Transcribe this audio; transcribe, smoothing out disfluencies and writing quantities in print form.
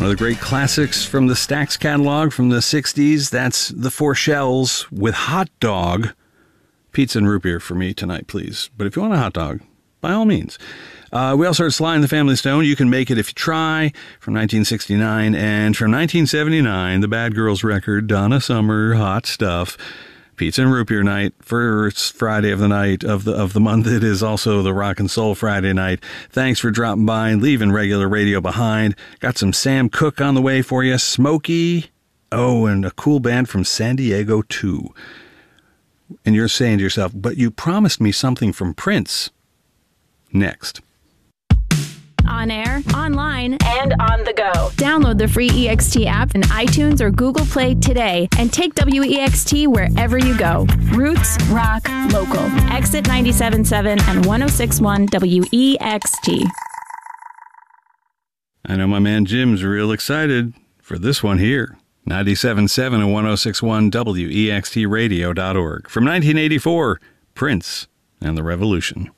of the great classics from the Stax catalog from the 60s. That's the Four Shells with Hot Dog. Pizza and root beer for me tonight, please. But if you want a hot dog, by all means. We also heard Sly and the Family Stone, You Can Make It If You Try, from 1969. And from 1979, the Bad Girls record, Donna Summer, Hot Stuff. Pizza and root beer night, first Friday of the night of the month. It is also the Rock and Soul Friday night. Thanks for dropping by and leaving regular radio behind. Got some Sam Cooke on the way for you. Smokey. Oh, and a cool band from San Diego, too. And you're saying to yourself, but you promised me something from Prince. Next. On air, online, and on the go. Download the free EXT app in iTunes or Google Play today and take WEXT wherever you go. Roots, rock, local. Exit 97.7 and 106.1 WEXT. I know my man Jim's real excited for this one here. 97.7 and 106.1 WEXTradio.org. From 1984, Prince and the Revolution.